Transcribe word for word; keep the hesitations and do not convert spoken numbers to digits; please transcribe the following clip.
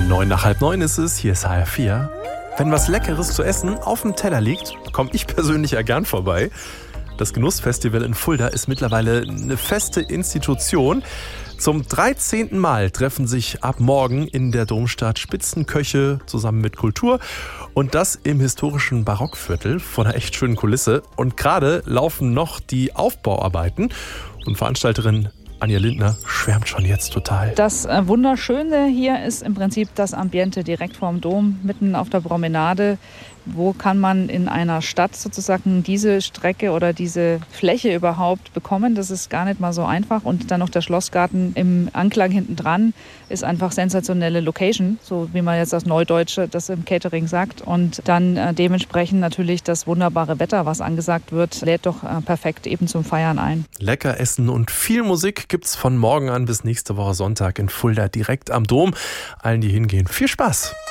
Neun nach halb neun ist es, hier ist H R vier. Wenn was Leckeres zu essen auf dem Teller liegt, komme ich persönlich ja gern vorbei. Das Genussfestival in Fulda ist mittlerweile eine feste Institution. Zum dreizehnten Mal treffen sich ab morgen in der Domstadt Spitzenköche zusammen mit Kultur. Und das im historischen Barockviertel vor einer echt schönen Kulisse. Und gerade laufen noch die Aufbauarbeiten. Und Veranstalterin Anja Lindner schwärmt schon jetzt total. Das Wunderschöne hier ist im Prinzip das Ambiente direkt vorm Dom, mitten auf der Promenade. Wo kann man in einer Stadt sozusagen diese Strecke oder diese Fläche überhaupt bekommen? Das ist gar nicht mal so einfach. Und dann noch der Schlossgarten im Anklang hinten dran ist einfach sensationelle Location, so wie man jetzt das Neudeutsche das im Catering sagt. Und dann äh, dementsprechend natürlich das wunderbare Wetter, was angesagt wird, lädt doch äh, perfekt eben zum Feiern ein. Lecker essen und viel Musik gibt's von morgen an bis nächste Woche Sonntag in Fulda direkt am Dom. Allen, die hingehen, viel Spaß!